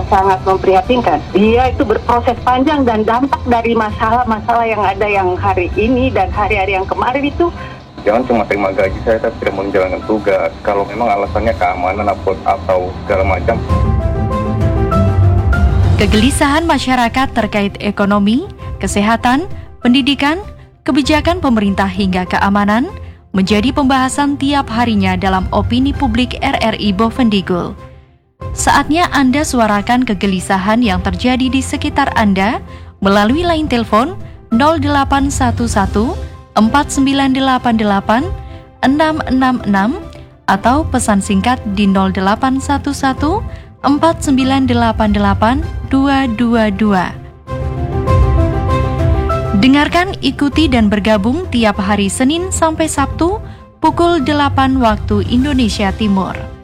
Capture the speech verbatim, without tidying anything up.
sangat memprihatinkan. Dia itu berproses panjang dan dampak dari masalah-masalah yang ada yang hari ini dan hari-hari yang kemarin itu. Jangan cuma terima gaji saya tapi tidak menjalankan tugas. Kalau memang alasannya keamanan atau, atau segala macam. Kegelisahan masyarakat terkait ekonomi, kesehatan, pendidikan, kebijakan pemerintah hingga keamanan menjadi pembahasan tiap harinya dalam opini publik R R I Bovendigul. Saatnya Anda suarakan kegelisahan yang terjadi di sekitar Anda melalui line telepon nol delapan satu satu empat sembilan delapan delapan enam enam enam atau pesan singkat di nol delapan satu satu empat sembilan delapan delapan dua dua dua. Dengarkan, ikuti dan bergabung tiap hari Senin sampai Sabtu pukul delapan waktu Indonesia Timur.